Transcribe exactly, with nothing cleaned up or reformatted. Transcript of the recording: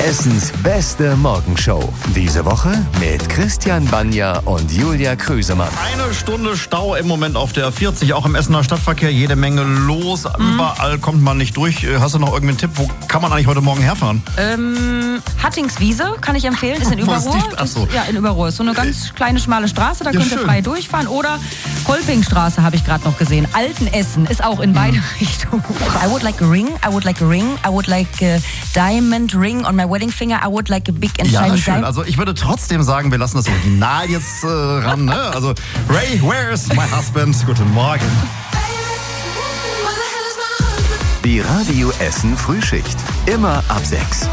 Essens beste Morgenshow. Diese Woche mit Christian Banja und Julia Krüsemann. Eine Stunde Stau im Moment auf der vierzig, auch im Essener Stadtverkehr. Jede Menge los, mhm. Überall kommt man nicht durch. Hast du noch irgendeinen Tipp, wo kann man eigentlich heute Morgen herfahren? Ähm, Hattingswiese kann ich empfehlen, ist in Überruhr. Ach so. Ist, ja, in Überruhr. Ist so eine ganz kleine, schmale Straße, da Ja, könnt ihr schön. frei durchfahren. Oder Kolpingstraße habe ich gerade noch gesehen. Altenessen ist auch in beide Richtungen. I would like a ring, I would like a ring, I would like a diamond ring on my wedding finger, I would like a big and Ja, shiny schön. diamond. Also ich würde trotzdem sagen, wir lassen das Original jetzt äh, ran. Ne? Also Ray, where's my husband? Guten Morgen. Die Radio Essen Frühschicht. Immer ab sechs.